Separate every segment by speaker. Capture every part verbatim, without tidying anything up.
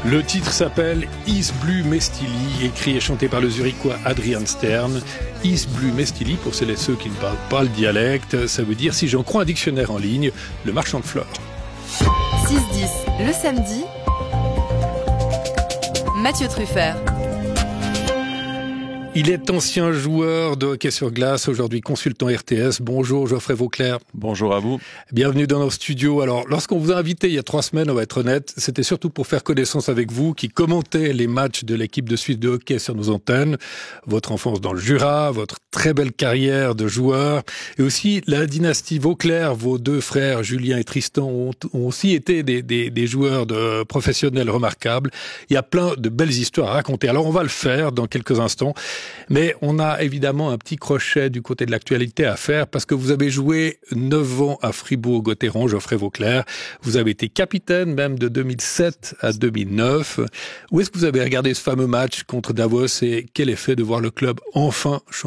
Speaker 1: Le titre s'appelle Is Blue Mestili, écrit et chanté par le Zurichois Adrian Stern. Is Blue Mestili, pour celles et ceux qui ne parlent pas le dialecte, ça veut dire, si j'en crois un dictionnaire en ligne, le marchand de fleurs.
Speaker 2: six dix, le samedi, Mathieu Truffert.
Speaker 1: Il est ancien joueur de hockey sur glace, aujourd'hui consultant R T S. Bonjour Geoffrey Vauclair.
Speaker 3: Bonjour à vous.
Speaker 1: Bienvenue dans nos studios. Alors, lorsqu'on vous a invité il y a trois semaines, on va être honnête, c'était surtout pour faire connaissance avec vous, qui commentez les matchs de l'équipe de Suisse de hockey sur nos antennes, votre enfance dans le Jura, votre très belle carrière de joueur, et aussi la dynastie Vauclair. Vos deux frères, Julien et Tristan, ont, ont aussi été des, des, des joueurs de professionnels remarquables. Il y a plein de belles histoires à raconter. Alors, on va le faire dans quelques instants. Mais on a évidemment un petit crochet du côté de l'actualité à faire parce que vous avez joué neuf ans à Fribourg-Gotteron, Geoffrey Vauclair. Vous avez été capitaine même de deux mille sept à deux mille neuf. Où est-ce que vous avez regardé ce fameux match contre Davos et quel effet de voir le club enfin champion ?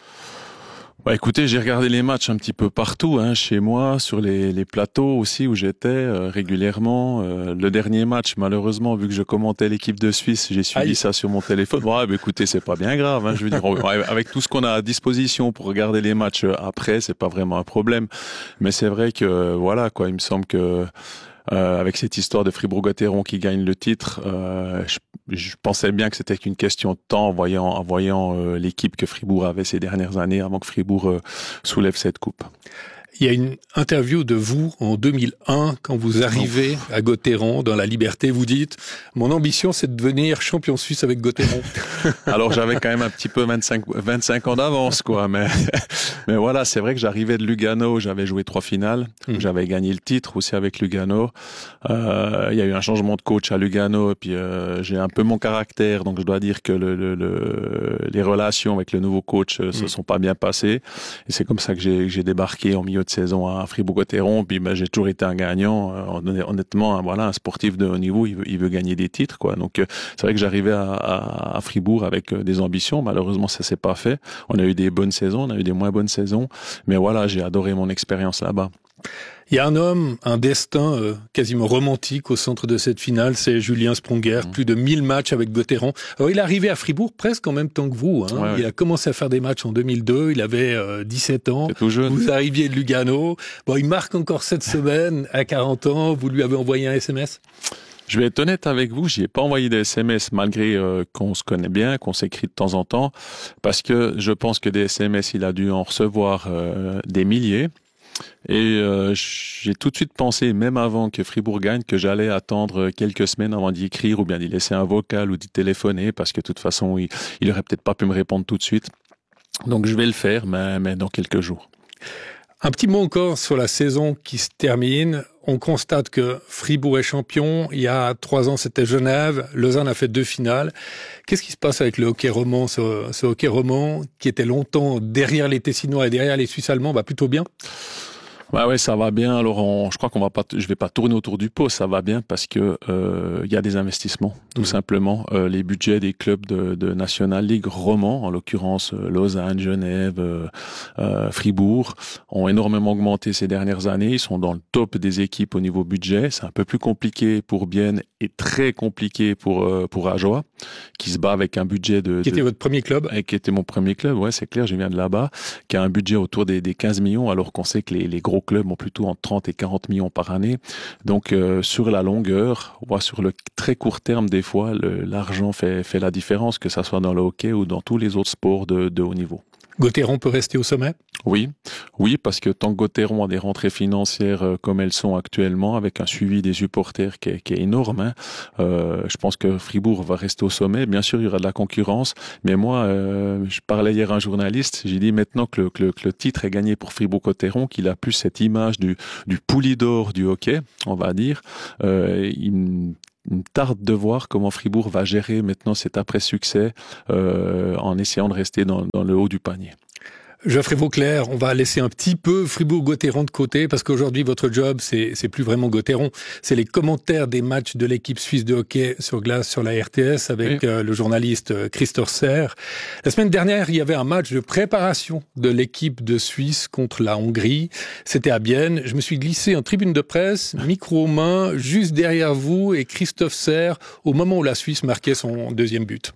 Speaker 3: Bah écoutez, j'ai regardé les matchs un petit peu partout, hein, chez moi, sur les, les plateaux aussi où j'étais euh, régulièrement. Euh, le dernier match, malheureusement, vu que je commentais l'équipe de Suisse, j'ai suivi Aïe. ça sur mon téléphone. Ouais, bah écoutez, c'est pas bien grave. Hein, je veux dire, avec tout ce qu'on a à disposition pour regarder les matchs après, c'est pas vraiment un problème. Mais c'est vrai que voilà, quoi, il me semble que Euh, avec cette histoire de Fribourg-Gotteron qui gagne le titre, euh, je, je pensais bien que c'était qu'une question de temps en voyant, en voyant euh, l'équipe que Fribourg avait ces dernières années avant que Fribourg euh, soulève cette coupe.
Speaker 1: Il y a une interview de vous en deux mille un, quand vous arrivez à Gotteron, dans la Liberté, vous dites « Mon ambition, c'est de devenir champion suisse avec Gotteron. »
Speaker 3: Alors, j'avais quand même un petit peu vingt-cinq, vingt-cinq ans d'avance, quoi. Mais, mais voilà, c'est vrai que j'arrivais de Lugano, j'avais joué trois finales, mmh. j'avais gagné le titre aussi avec Lugano. Euh, il y a eu un changement de coach à Lugano, et puis euh, j'ai un peu mon caractère, donc je dois dire que le, le, le, les relations avec le nouveau coach euh, mmh. se sont pas bien passées. Et c'est comme ça que j'ai, que j'ai débarqué en milieu de saison à Fribourg-Gotteron, puis ben, j'ai toujours été un gagnant. Euh, honnêtement, voilà, un sportif de haut niveau, il veut, il veut gagner des titres, quoi. Donc euh, c'est vrai que j'arrivais à, à, à Fribourg avec euh, des ambitions. Malheureusement, ça s'est pas fait. On a eu des bonnes saisons, on a eu des moins bonnes saisons, mais voilà, j'ai adoré mon expérience là-bas.
Speaker 1: Il y a un homme, un destin euh, quasiment romantique au centre de cette finale, c'est Julien Sprunger, mmh. plus de mille matchs avec Gotteron. Alors il est arrivé à Fribourg presque en même temps que vous. Hein. Ouais, il ouais. a commencé à faire des matchs en deux mille deux, il avait euh, dix-sept ans.
Speaker 3: C'est tout jeune.
Speaker 1: Vous arriviez de Lugano. Bon, il marque encore cette semaine à quarante ans, vous lui avez envoyé un S M S ?
Speaker 3: Je vais être honnête avec vous, j'y ai pas envoyé des S M S malgré euh, qu'on se connaît bien, qu'on s'écrit de temps en temps, parce que je pense que des S M S, il a dû en recevoir euh, des milliers. Et euh, j'ai tout de suite pensé, même avant que Fribourg gagne, que j'allais attendre quelques semaines avant d'y écrire ou bien d'y laisser un vocal ou d'y téléphoner, parce que de toute façon, il, il aurait peut-être pas pu me répondre tout de suite. Donc je vais le faire, mais, mais dans quelques jours.
Speaker 1: Un petit mot encore sur la saison qui se termine. On constate que Fribourg est champion. Il y a trois ans, c'était Genève. Lausanne a fait deux finales. Qu'est-ce qui se passe avec le hockey roman, ce, ce hockey roman qui était longtemps derrière les Tessinois et derrière les Suisses allemands, bah plutôt bien?
Speaker 3: Bah ouais, ça va bien. Alors, on, je crois qu'on va pas, je vais pas tourner autour du pot. Ça va bien parce que euh, il y a des investissements, tout mmh. simplement. Euh, les budgets des clubs de, de National League romans, en l'occurrence euh, Lausanne, Genève, euh, euh, Fribourg, ont énormément augmenté ces dernières années. Ils sont dans le top des équipes au niveau budget. C'est un peu plus compliqué pour Bienne et très compliqué pour euh, pour Ajoie, qui se bat avec un budget de.
Speaker 1: Qui était
Speaker 3: de,
Speaker 1: votre premier club?
Speaker 3: Et qui était mon premier club. Ouais, c'est clair. Je viens de là-bas, qui a un budget autour des, des quinze millions, alors qu'on sait que les, les gros clubs ont plutôt entre trente et quarante millions par année. Donc, euh, sur la longueur, voire sur le très court terme, des fois, le, l'argent fait, fait la différence, que ça soit dans le hockey ou dans tous les autres sports de, de haut niveau.
Speaker 1: Gotteron peut rester au sommet?
Speaker 3: Oui, oui, parce que tant que Gotteron a des rentrées financières euh, comme elles sont actuellement, avec un suivi des supporters qui est, qui est énorme, hein, euh, je pense que Fribourg va rester au sommet. Bien sûr, il y aura de la concurrence, mais moi, euh, je parlais hier à un journaliste, j'ai dit maintenant que le, que le, que le titre est gagné pour Fribourg-Gotteron, qu'il a plus cette image du, du Poulidor du hockey, on va dire, euh, il Il me tarde de voir comment Fribourg va gérer maintenant cet après-succès euh, en essayant de rester dans, dans le haut du panier.
Speaker 1: Geoffrey Vauclair, on va laisser un petit peu Fribourg-Gotteron de côté parce qu'aujourd'hui, votre job, c'est, c'est plus vraiment Gotteron. C'est les commentaires des matchs de l'équipe suisse de hockey sur glace sur la R T S avec oui. euh, le journaliste Christophe Serre. La semaine dernière, il y avait un match de préparation de l'équipe de Suisse contre la Hongrie. C'était à Bienne. Je me suis glissé en tribune de presse, micro aux mains, juste derrière vous et Christophe Serre au moment où la Suisse marquait son deuxième but.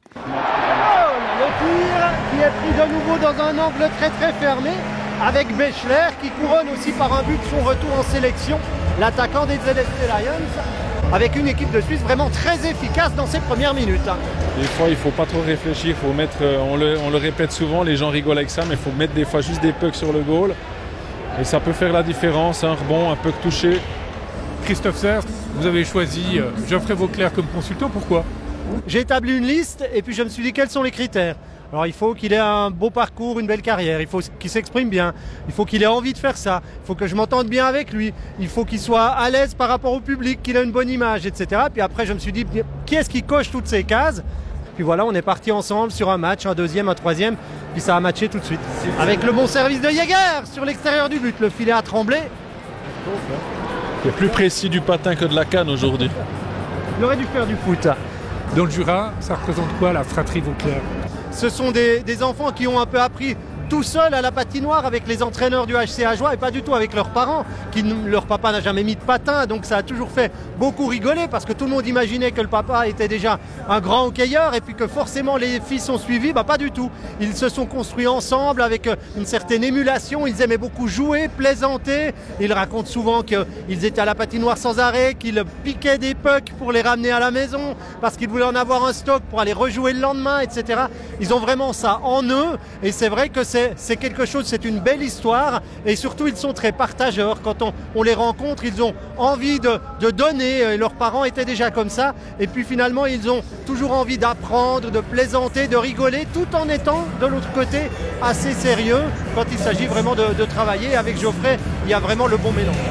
Speaker 4: Qui est pris de nouveau dans un angle très très fermé avec Bechler qui couronne aussi par un but son retour en sélection, l'attaquant des Z S C Lions, avec une équipe de Suisse vraiment très efficace dans ses premières minutes.
Speaker 5: Des fois il ne faut pas trop réfléchir, faut mettre, on, le, on le répète souvent, les gens rigolent avec ça, mais il faut mettre des fois juste des pucks sur le goal et ça peut faire la différence, un rebond, un puck touché.
Speaker 6: Christophe Serre, vous avez choisi Geoffrey Vauclair comme consultant, pourquoi ?
Speaker 4: J'ai établi une liste et puis je me suis dit quels sont les critères. Alors il faut qu'il ait un beau parcours, une belle carrière, il faut qu'il s'exprime bien, il faut qu'il ait envie de faire ça, il faut que je m'entende bien avec lui, il faut qu'il soit à l'aise par rapport au public, qu'il ait une bonne image, et cetera. Puis après je me suis dit, qui est-ce qui coche toutes ces cases ? Puis voilà, on est parti ensemble sur un match, un deuxième, un troisième, puis ça a matché tout de suite. Avec le bon service de Jäger sur l'extérieur du but, le filet a tremblé.
Speaker 5: Il est plus précis du patin que de la canne aujourd'hui.
Speaker 4: Il aurait dû faire du foot.
Speaker 6: Dans le Jura, ça représente quoi la fratrie Vauclair ?
Speaker 4: Ce sont des, des enfants qui ont un peu appris tout seuls à la patinoire avec les entraîneurs du H C Ajoie et pas du tout avec leurs parents, qui leur papa n'a jamais mis de patin, donc ça a toujours fait beaucoup rigoler parce que tout le monde imaginait que le papa était déjà un grand hockeyeur et puis que forcément les fils ont suivi, bah pas du tout. Ils se sont construits ensemble avec une certaine émulation, ils aimaient beaucoup jouer, plaisanter, ils racontent souvent qu'ils étaient à la patinoire sans arrêt, qu'ils piquaient des pucks pour les ramener à la maison parce qu'ils voulaient en avoir un stock pour aller rejouer le lendemain, et cetera. Ils ont vraiment ça en eux et c'est vrai que c'est C'est quelque chose, c'est une belle histoire et surtout ils sont très partageurs. Quand on, on les rencontre, ils ont envie de, de donner et leurs parents étaient déjà comme ça et puis finalement ils ont toujours envie d'apprendre, de plaisanter, de rigoler tout en étant de l'autre côté assez sérieux quand il s'agit vraiment de, de travailler. Avec Geoffrey, il y a vraiment le bon mélange.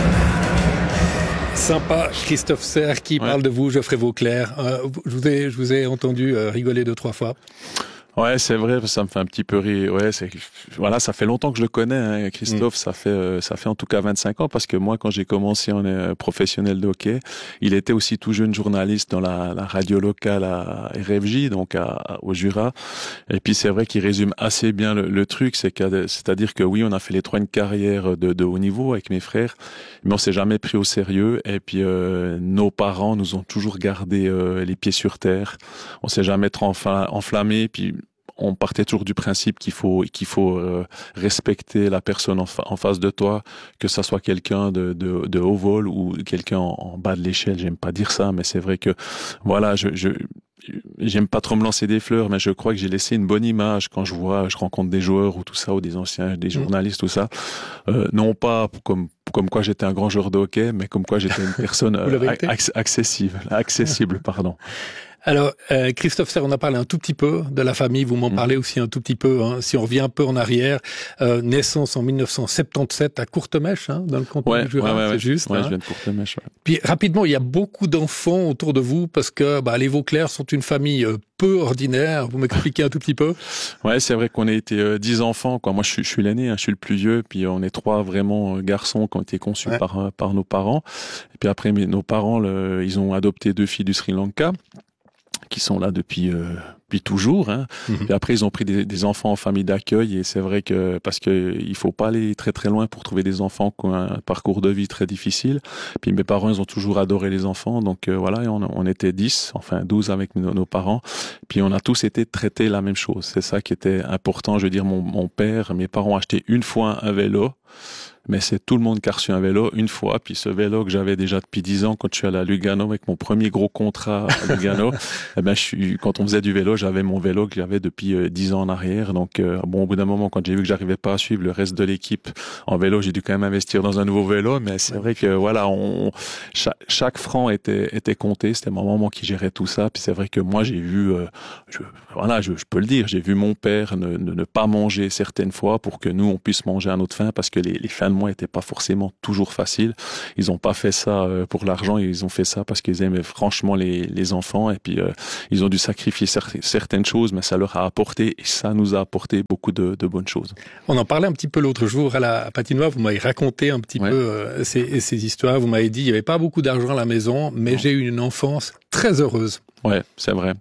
Speaker 1: Sympa, Christophe Serre qui ouais. parle de vous, Geoffrey Vauclair. Euh, je, vous ai, je vous ai entendu euh, rigoler deux, trois fois.
Speaker 3: Ouais, c'est vrai, ça me fait un petit peu rire. Ouais, c'est voilà, ça fait longtemps que je le connais, hein, Christophe. Mm. Ça fait euh, ça fait en tout cas vingt-cinq ans parce que moi, quand j'ai commencé en euh, professionnel de hockey, il était aussi tout jeune journaliste dans la, la radio locale à R F J, donc à, à, au Jura. Et puis c'est vrai qu'il résume assez bien le, le truc, c'est que c'est-à-dire que oui, on a fait les trois une carrière de, de haut niveau avec mes frères, mais on s'est jamais pris au sérieux. Et puis euh, nos parents nous ont toujours gardé euh, les pieds sur terre. On s'est jamais trop enfla- enflammé. Puis on partait toujours du principe qu'il faut qu'il faut euh, respecter la personne en, fa- en face de toi, que ça soit quelqu'un de, de, de haut vol ou quelqu'un en, en bas de l'échelle. J'aime pas dire ça, mais c'est vrai que voilà, je, je j'aime pas trop me lancer des fleurs, mais je crois que j'ai laissé une bonne image quand je vois, je rencontre des joueurs ou tout ça, ou des anciens, des journalistes, tout ça. Euh, non pas comme comme quoi j'étais un grand joueur de hockey, mais comme quoi j'étais une personne euh, ac- accessible, accessible, pardon.
Speaker 1: Alors, euh, Christophe Serre, on a parlé un tout petit peu de la famille, vous m'en mmh. parlez aussi un tout petit peu. Hein. Si on revient un peu en arrière, euh, naissance en dix-neuf cent soixante-dix-sept à Courtemêche, hein, dans le canton
Speaker 3: ouais,
Speaker 1: du Jura,
Speaker 3: ouais, ouais,
Speaker 1: c'est
Speaker 3: ouais.
Speaker 1: juste.
Speaker 3: Ouais,
Speaker 1: hein.
Speaker 3: je viens de Courtemêche. Ouais.
Speaker 1: Puis rapidement, il y a beaucoup d'enfants autour de vous parce que bah, les Vauclair sont une famille euh, peu ordinaire. Vous m'expliquez un tout petit peu?
Speaker 3: Ouais, c'est vrai qu'on a été euh, dix enfants. Quoi. Moi, je suis, je suis l'aîné, hein, je suis le plus vieux. Puis on est trois vraiment euh, garçons qui ont été conçus ouais. par euh, par nos parents. Et puis après, mes, nos parents, le, ils ont adopté deux filles du Sri Lanka, qui sont là depuis euh, depuis toujours. Hein. Mm-hmm. Puis après, ils ont pris des, des enfants en famille d'accueil et c'est vrai que parce que il faut pas aller très très loin pour trouver des enfants qui ont un parcours de vie très difficile. Puis mes parents, ils ont toujours adoré les enfants, donc euh, voilà, on, on était dix, enfin douze avec nos, nos parents. Puis on a tous été traités la même chose. C'est ça qui était important. Je veux dire, mon, mon père, mes parents ont acheté une fois un vélo. Mais c'est tout le monde qui a reçu un vélo une fois. Puis ce vélo que j'avais déjà depuis dix ans quand je suis allé à Lugano avec mon premier gros contrat à Lugano, eh ben je suis, quand on faisait du vélo, j'avais mon vélo que j'avais depuis euh, dix ans en arrière. Donc euh, bon, au bout d'un moment, quand j'ai vu que j'arrivais pas à suivre le reste de l'équipe en vélo, j'ai dû quand même investir dans un nouveau vélo. Mais c'est vrai que voilà, on chaque, chaque franc était était compté. C'était ma maman qui gérait tout ça. Puis c'est vrai que moi j'ai vu, euh, je, voilà, je, je peux le dire, j'ai vu mon père ne, ne, ne pas manger certaines fois pour que nous on puisse manger à notre faim parce que les, les fins l'entraînement n'était pas forcément toujours facile. Ils n'ont pas fait ça euh, pour l'argent, ils ont fait ça parce qu'ils aimaient franchement les, les enfants. Et puis, euh, ils ont dû sacrifier cer- certaines choses, mais ça leur a apporté, et ça nous a apporté beaucoup de, de bonnes choses.
Speaker 1: On en parlait un petit peu l'autre jour à la patinoire. Vous m'avez raconté un petit ouais. peu euh, ces, ces histoires. Vous m'avez dit il n'y avait pas beaucoup d'argent à la maison, mais non. j'ai eu une enfance très heureuse.
Speaker 3: Ouais, c'est vrai.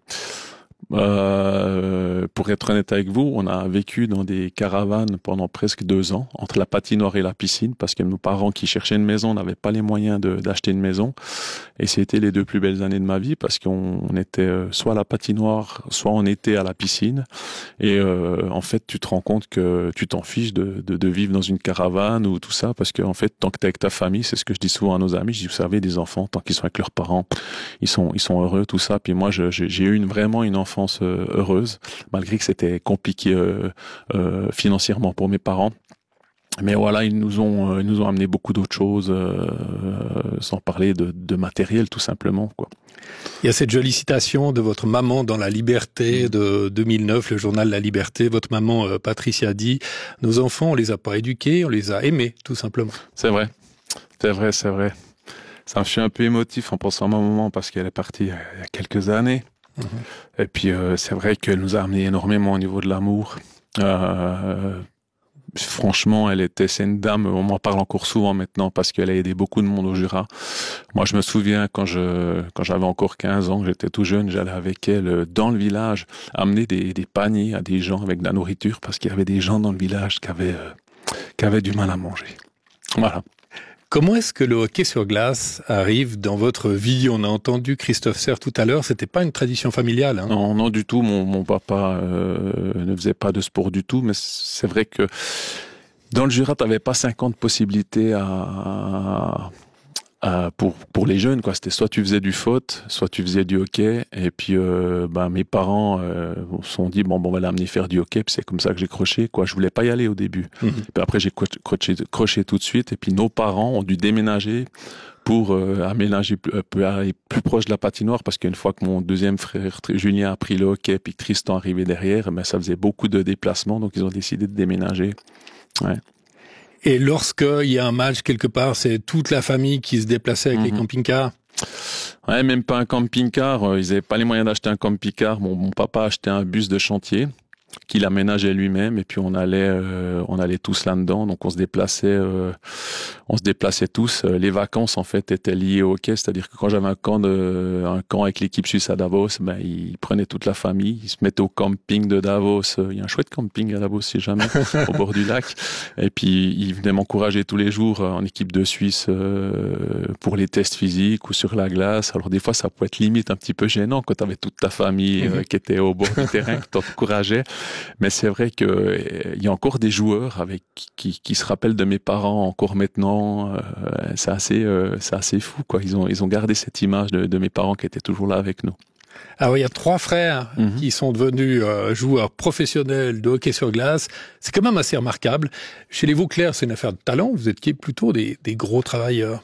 Speaker 3: Euh, pour être honnête avec vous, on a vécu dans des caravanes pendant presque deux ans, entre la patinoire et la piscine, parce que nos parents qui cherchaient une maison n'avaient pas les moyens de, d'acheter une maison. Et c'était les deux plus belles années de ma vie, parce qu'on on était soit à la patinoire, soit on était à la piscine. Et euh, en fait, tu te rends compte que tu t'en fiches de, de, de vivre dans une caravane ou tout ça, parce que en fait, tant que t'es avec ta famille, c'est ce que je dis souvent à nos amis, je dis, vous savez, des enfants, tant qu'ils sont avec leurs parents, ils sont, ils sont heureux, tout ça. Puis moi, je, j'ai, j'ai eu une, vraiment une enfance heureuse, malgré que c'était compliqué euh, euh, financièrement pour mes parents. Mais voilà, ils nous ont, ils nous ont amené beaucoup d'autres choses, euh, sans parler de, de matériel, tout simplement, quoi.
Speaker 1: Il y a cette jolie citation de votre maman dans La Liberté de deux mille neuf, le journal La Liberté. Votre maman, euh, Patricia, dit « Nos enfants, on les a pas éduqués, on les a aimés, tout simplement. »
Speaker 3: C'est vrai, c'est vrai, c'est vrai. Ça me fait un peu émotif en pensant à ma maman, parce qu'elle est partie il y a quelques années. Mmh. Et puis euh, c'est vrai qu'elle nous a amené énormément au niveau de l'amour. Euh, franchement, elle était, c'est une dame, on m'en parle encore souvent maintenant parce qu'elle a aidé beaucoup de monde au Jura. Moi, je me souviens quand je, quand j'avais encore quinze ans, que j'étais tout jeune, j'allais avec elle dans le village amener des, des paniers à des gens avec de la nourriture parce qu'il y avait des gens dans le village qui avaient, euh, qui avaient du mal à manger. Voilà.
Speaker 1: Comment est-ce que le hockey sur glace arrive dans votre vie? On a entendu Christophe Serre tout à l'heure, c'était pas une tradition familiale. Hein.
Speaker 3: Non, non du tout. Mon, mon papa euh, ne faisait pas de sport du tout, mais c'est vrai que dans le Jura, tu n'avais pas cinquante possibilités à, à, à, pour pour les jeunes, quoi. C'était soit tu faisais du foot, soit tu faisais du hockey. Et puis, euh, ben mes parents euh, se sont dit bon, bon, on va l'amener faire du hockey. Puis c'est comme ça que j'ai croché, quoi. Je voulais pas y aller au début. Mmh. Puis après, j'ai croché, croché tout de suite. Et puis nos parents ont dû déménager pour euh, aménager plus, euh, aller plus proche de la patinoire, parce qu'une fois que mon deuxième frère Julien a pris le hockey, puis que Tristan arrivait derrière, ben ça faisait beaucoup de déplacements, donc ils ont décidé de déménager. Ouais.
Speaker 1: Et lorsqu'il y a un match quelque part, c'est toute la famille qui se déplaçait avec mmh. les camping-cars?
Speaker 3: Ouais, même pas un camping-car. Ils n'avaient pas les moyens d'acheter un camping-car. Mon, mon papa a acheté un bus de chantier qu'il aménageait lui-même, et puis on allait euh, on allait tous là-dedans, donc on se déplaçait euh, on se déplaçait tous. Les vacances en fait étaient liées au hockey, c'est-à-dire que quand j'avais un camp de un camp avec l'équipe suisse à Davos, ben ils prenaient toute la famille, ils se mettaient au camping de Davos. Il y a un chouette camping à Davos si jamais, au bord du lac, et puis ils venaient m'encourager tous les jours en équipe de Suisse euh, pour les tests physiques ou sur la glace. Alors des fois ça pouvait être limite un petit peu gênant quand tu avais toute ta famille euh, qui était au bord du terrain, qui t'encourageait. Mais c'est vrai que euh, il y a encore des joueurs avec qui, qui se rappellent de mes parents encore maintenant. Euh, c'est assez, euh, c'est assez fou, quoi. Ils ont, ils ont gardé cette image de, de mes parents qui étaient toujours là avec nous.
Speaker 1: Alors, il y a trois frères mm-hmm. qui sont devenus euh, joueurs professionnels de hockey sur glace. C'est quand même assez remarquable. Chez les Vauclair, c'est une affaire de talent. Vous étiez plutôt des, des gros travailleurs.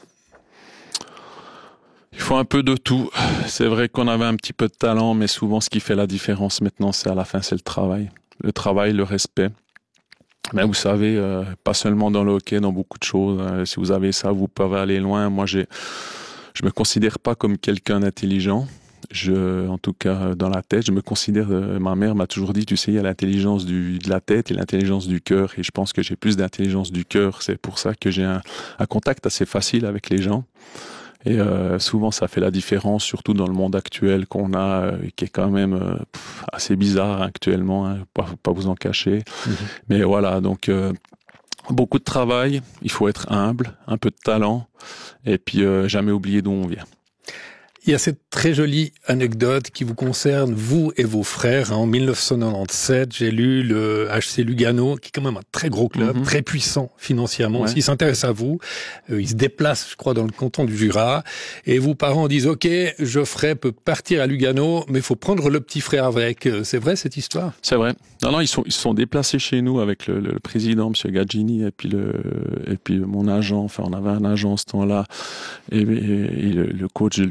Speaker 3: Il faut un peu de tout. C'est vrai qu'on avait un petit peu de talent, mais souvent ce qui fait la différence maintenant, c'est à la fin, c'est le travail. Le travail, le respect. Mais vous savez, euh, pas seulement dans le hockey, dans beaucoup de choses. Euh, si vous avez ça, vous pouvez aller loin. Moi, j'ai, je me considère pas comme quelqu'un d'intelligent. Je, en tout cas, dans la tête, je me considère. Euh, ma mère m'a toujours dit, tu sais, il y a l'intelligence du, de la tête et l'intelligence du cœur. Et je pense que j'ai plus d'intelligence du cœur. C'est pour ça que j'ai un, un contact assez facile avec les gens. Et euh, souvent, ça fait la différence, surtout dans le monde actuel qu'on a, euh, qui est quand même euh, pff, assez bizarre actuellement, hein, pas, pas vous en cacher. Mmh. Mais voilà, donc euh, beaucoup de travail, il faut être humble, un peu de talent, et puis euh, jamais oublier d'où on vient.
Speaker 1: Il y a cette très jolie anecdote qui vous concerne, vous et vos frères. En dix-neuf cent quatre-vingt-dix-sept, j'ai lu le H C Lugano, qui est quand même un très gros club, mm-hmm. très puissant financièrement. Ouais. Il s'intéresse à vous. Euh, il se déplace, je crois, dans le canton du Jura. Et vos parents disent, OK, Geoffrey peut partir à Lugano, mais il faut prendre le petit frère avec. C'est vrai, cette histoire?
Speaker 3: C'est vrai. Non, non, ils sont, ils se sont déplacés chez nous avec le, le président, M. Gaggini, et puis le, et puis mon agent. Enfin, on avait un agent ce temps-là, et, et, et le, le coach de Lugano. Ils sont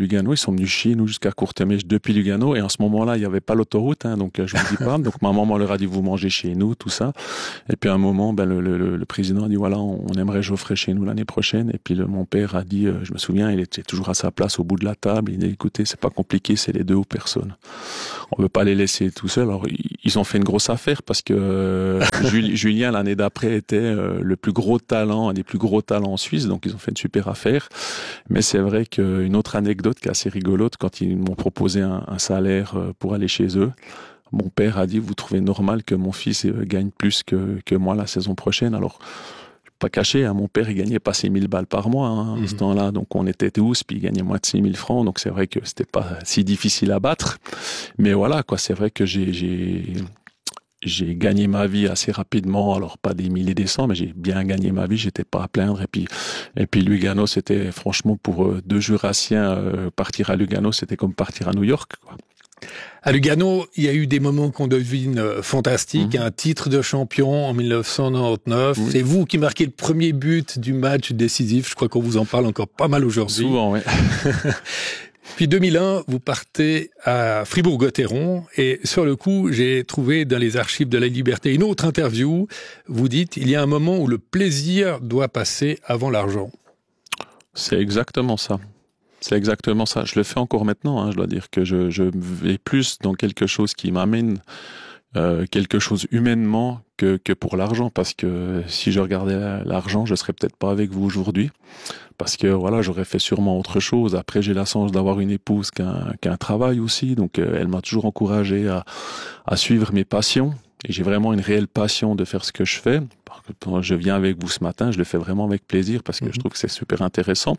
Speaker 3: sont venus chez nous jusqu'à Courtemèche depuis Lugano. Et en ce moment-là, il n'y avait pas l'autoroute, hein, donc je vous dis pas. Donc ma maman leur a dit vous mangez chez nous, tout ça. Et puis à un moment, ben le, le, le président a dit voilà, on, on aimerait Geoffrey chez nous l'année prochaine. Et puis le, mon père a dit, euh, je me souviens, il était toujours à sa place au bout de la table. Il dit écoutez, c'est pas compliqué, c'est les deux ou personne. On veut pas les laisser tout seuls. Alors ils ont fait une grosse affaire parce que euh, Julien l'année d'après était euh, le plus gros talent, un des plus gros talents en Suisse. Donc ils ont fait une super affaire. Mais c'est vrai qu'une autre anecdote qui est assez rigolote, quand ils m'ont proposé un, un salaire pour aller chez eux, mon père a dit vous trouvez normal que mon fils gagne plus que, que moi la saison prochaine. Alors pas caché, hein, mon père il gagnait pas six mille balles par mois hein, mmh. à ce temps-là, donc on était douze, puis il gagnait moins de six mille francs, donc c'est vrai que c'était pas si difficile à battre. Mais voilà, quoi, c'est vrai que j'ai, j'ai, j'ai gagné ma vie assez rapidement, alors pas des milliers, des cents, mais j'ai bien gagné ma vie, j'étais pas à plaindre. Et puis, et puis Lugano, c'était franchement pour deux Jurassiens, euh, partir à Lugano, c'était comme partir à New York, quoi.
Speaker 1: À Lugano, il y a eu des moments qu'on devine fantastiques. Mmh. Un titre de champion en dix-neuf cent quatre-vingt-dix-neuf. Mmh. C'est vous qui marquez le premier but du match décisif. Je crois qu'on vous en parle encore pas mal aujourd'hui.
Speaker 3: Souvent, oui.
Speaker 1: Puis deux mille un, vous partez à Fribourg-Gotteron. Et sur le coup, j'ai trouvé dans les archives de la Liberté une autre interview. Vous dites, il y a un moment où le plaisir doit passer avant l'argent.
Speaker 3: C'est exactement ça. C'est exactement ça. Je le fais encore maintenant. Hein. Je dois dire que je, je vais plus dans quelque chose qui m'amène euh, quelque chose humainement que, que pour l'argent. Parce que si je regardais l'argent, je serais peut-être pas avec vous aujourd'hui. Parce que voilà, j'aurais fait sûrement autre chose. Après, j'ai la chance d'avoir une épouse qui a un, qui a un travail aussi. Donc, euh, elle m'a toujours encouragé à, à suivre mes passions. Et j'ai vraiment une réelle passion de faire ce que je fais. Quand je viens avec vous ce matin, je le fais vraiment avec plaisir parce que mmh. je trouve que c'est super intéressant.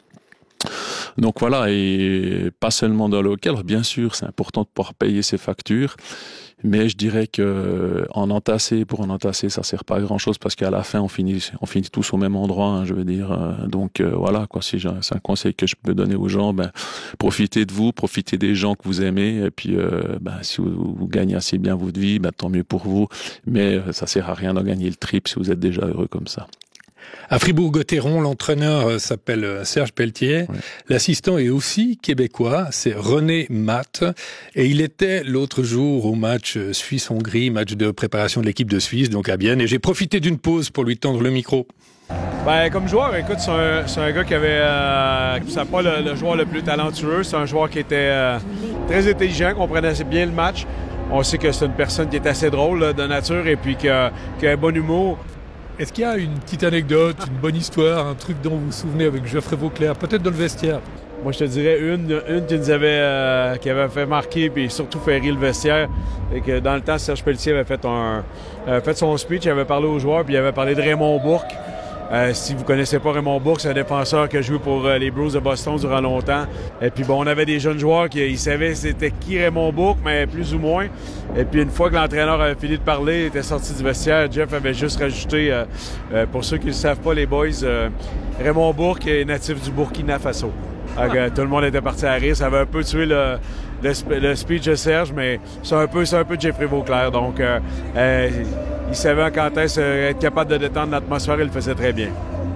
Speaker 3: Donc voilà, et pas seulement dans le hockey. Alors bien sûr, c'est important de pouvoir payer ses factures, mais je dirais que en entasser pour en entasser, ça sert pas à grand chose parce qu'à la fin, on finit, on finit tous au même endroit. Hein, je veux dire, donc euh, voilà quoi. Si j'ai, c'est un conseil que je peux donner aux gens, ben profitez de vous, profitez des gens que vous aimez, et puis euh, ben si vous, vous gagnez assez bien votre vie, ben tant mieux pour vous. Mais ça sert à rien d'en gagner le triple si vous êtes déjà heureux comme ça.
Speaker 1: À Fribourg-Gotteron, l'entraîneur s'appelle Serge Pelletier. Ouais. L'assistant est aussi québécois, c'est René Matt. Et il était l'autre jour au match Suisse-Hongrie, match de préparation de l'équipe de Suisse, donc à Bienne. Et j'ai profité d'une pause pour lui tendre le micro.
Speaker 7: Ben, comme joueur, écoute, c'est un, c'est un gars qui avait... Euh, c'est pas le, le joueur le plus talentueux. C'est un joueur qui était euh, très intelligent, comprenait assez bien le match. On sait que c'est une personne qui est assez drôle là, de nature et puis qui a, qui a un bon humour.
Speaker 6: Est-ce qu'il y a une petite anecdote, une bonne histoire, un truc dont vous vous souvenez avec Geoffrey Vauclair, peut-être dans le vestiaire?
Speaker 7: Moi, je te dirais une, une qui nous avait, euh, qui avait fait marquer puis surtout fait rire le vestiaire. Et que dans le temps, Serge Pelletier avait fait, un, avait fait son speech, il avait parlé aux joueurs puis il avait parlé de Raymond Bourque. Euh, si vous connaissez pas Raymond Bourque, c'est un défenseur qui a joué pour euh, les Bruins de Boston durant longtemps. Et puis bon, on avait des jeunes joueurs qui ils savaient c'était qui Raymond Bourque, mais plus ou moins. Et puis une fois que l'entraîneur avait fini de parler, il était sorti du vestiaire, Jeff avait juste rajouté, euh, euh, pour ceux qui ne le savent pas, les boys, euh, Raymond Bourque est natif du Burkina Faso. Donc, euh, tout le monde était parti à rire. Ça avait un peu tué le, le, le speech de Serge, mais c'est un peu, c'est un peu Geoffrey Vauclair. Donc, euh, euh, il savait quand est-ce être capable de détendre l'atmosphère, il le faisait très bien.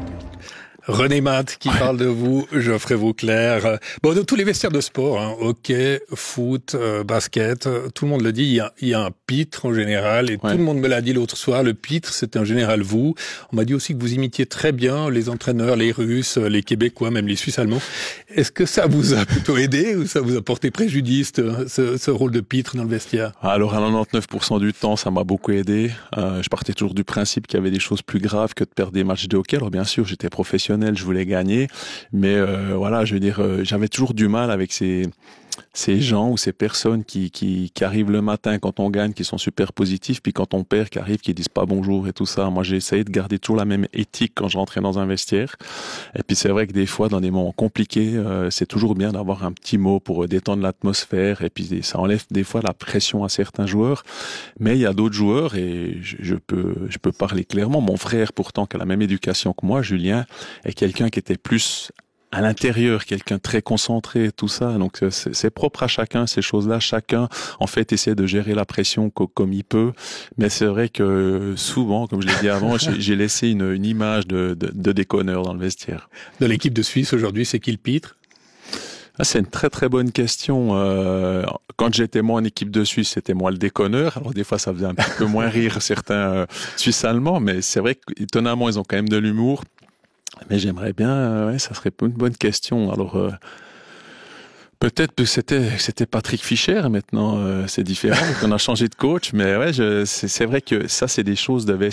Speaker 1: René Matt qui parle de vous, Geoffrey Vauclair. Bon, dans tous les vestiaires de sport, hein, hockey, foot, euh, basket, euh, tout le monde le dit, il y a, il y a un pitre en général, et ouais. tout le monde me l'a dit l'autre soir, le pitre, c'était en général vous. On m'a dit aussi que vous imitiez très bien les entraîneurs, les Russes, les Québécois, même les Suisses allemands. Est-ce que ça vous a plutôt aidé ou ça vous a porté préjudice, ce, ce rôle de pitre dans le vestiaire?
Speaker 3: Alors, à quatre-vingt-dix-neuf pour cent du temps, ça m'a beaucoup aidé. Euh, je partais toujours du principe qu'il y avait des choses plus graves que de perdre des matchs de hockey. Alors, bien sûr, j'étais professionnel, je voulais gagner, mais euh, voilà, je veux dire, euh, j'avais toujours du mal avec ces ces gens ou ces personnes qui qui qui arrivent le matin quand on gagne, qui sont super positifs, puis quand on perd, qui arrivent, qui disent pas bonjour et tout ça. Moi, j'ai essayé de garder toujours la même éthique quand je rentrais dans un vestiaire. Et puis c'est vrai que des fois, dans des moments compliqués, euh, c'est toujours bien d'avoir un petit mot pour détendre l'atmosphère. Et puis ça enlève des fois la pression à certains joueurs. Mais il y a d'autres joueurs et je, je peux je peux parler clairement. Mon frère, pourtant, qui a la même éducation que moi, Julien, est quelqu'un qui était plus à l'intérieur, quelqu'un très concentré, tout ça. Donc c'est, c'est propre à chacun ces choses-là. Chacun en fait essaie de gérer la pression co- comme il peut. Mais c'est vrai que souvent, comme je l'ai dit avant, j'ai, j'ai laissé une, une image de, de, de déconneur dans le vestiaire.
Speaker 1: Dans l'équipe de Suisse aujourd'hui, c'est qui le pitre?
Speaker 3: Ah, c'est une très très bonne question. Euh, quand j'étais moi en équipe de Suisse, c'était moi le déconneur. Alors des fois, ça faisait un petit peu moins rire certains euh, Suisses allemands, mais c'est vrai qu'étonnamment, ils ont quand même de l'humour. Mais j'aimerais bien, euh, ouais, ça serait une bonne question. Alors euh, peut-être que c'était c'était Patrick Fischer. Maintenant, euh, c'est différent. On a changé de coach, mais ouais, je, c'est, c'est vrai que ça, c'est des choses de